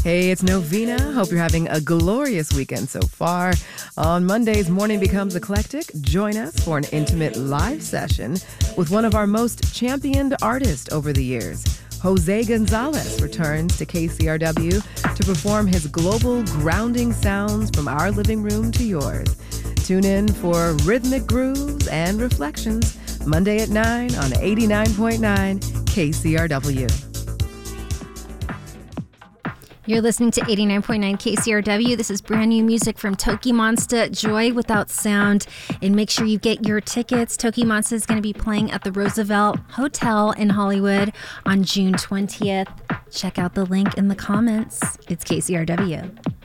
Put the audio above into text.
Hey, it's Novena. Hope you're having a glorious weekend so far. On Mondays, morning becomes eclectic. Join us for an intimate live session with one of our most championed artists over the years. Jose Gonzalez returns to KCRW to perform his global grounding sounds from our living room to yours. Tune in for rhythmic grooves and reflections Monday at 9 on 89.9 KCRW. You're listening to 89.9 KCRW. This is brand new music from Toki Monsta, Joy Without Sound. And make sure you get your tickets. Toki Monsta is going to be playing at the Roosevelt Hotel in Hollywood on June 20th. Check out the link in the comments. It's KCRW.